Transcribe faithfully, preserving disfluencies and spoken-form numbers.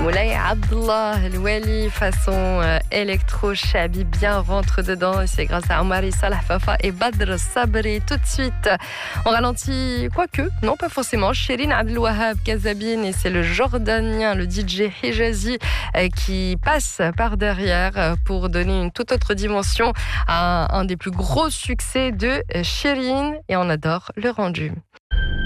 Moulay Abdallah, le Wali, façon euh, électro-shabi, bien rentre dedans. Et c'est grâce à Omari Salah Fafa et Badr Sabri. Tout de suite, on ralentit, quoique, non pas forcément. Shirin Abdelwahab Kazabine, et c'est le Jordanien, le D J Hijazi, euh, qui passe par derrière euh, pour donner une toute autre dimension à un des plus gros succès de Shirin. Et on adore le rendu.